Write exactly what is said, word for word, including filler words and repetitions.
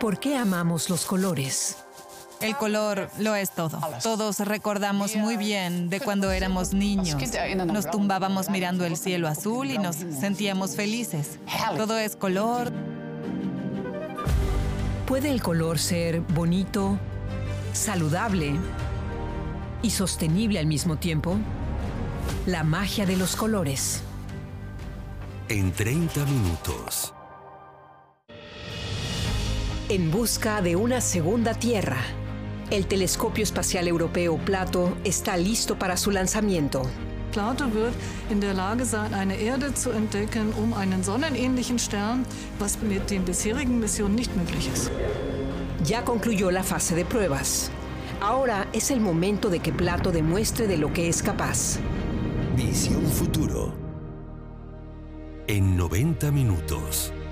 ¿Por qué amamos los colores? El color lo es todo. Todos recordamos muy bien de cuando éramos niños. Nos tumbábamos mirando el cielo azul y nos sentíamos felices. Todo es color. ¿Puede el color ser bonito, saludable y sostenible al mismo tiempo? La magia de los colores. En treinta minutos. En busca de una segunda Tierra. El telescopio espacial europeo Plato está listo para su lanzamiento. Plato wird in der Lage sein, eine Erde zu entdecken, um einen sonnenähnlichen Stern, was mit den bisherigen Missionen nicht möglich ist. Ya concluyó la fase de pruebas. Ahora es el momento de que Plato demuestre de lo que es capaz. Visión Futuro. En noventa minutos.